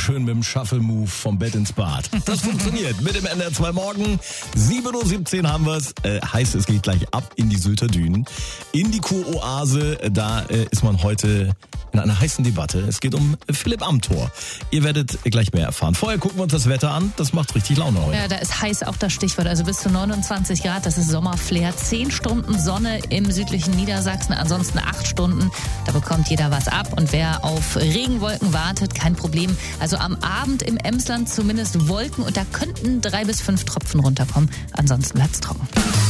schön mit dem Shuffle-Move vom Bett ins Bad. Das funktioniert mit dem NDR 2 Morgen. 7:17 Uhr haben wir es. Heißt, es geht gleich ab in die Sylter Dünen. In die Kuroase. Da ist man heute in einer heißen Debatte. Es geht um Philipp Amthor. Ihr werdet gleich mehr erfahren. Vorher gucken wir uns das Wetter an. Das macht richtig Laune heute. Ja, da ist heiß auch das Stichwort. Also bis zu 29 Grad. Das ist Sommerflair. 10 Stunden Sonne im südlichen Niedersachsen. Ansonsten 8 Stunden. Da bekommt jeder was ab. Und wer auf Regenwolken wartet, kein Problem. Also am Abend im Emsland zumindest Wolken. Und da könnten 3 bis 5 Tropfen runterkommen. Ansonsten bleibt's trocken.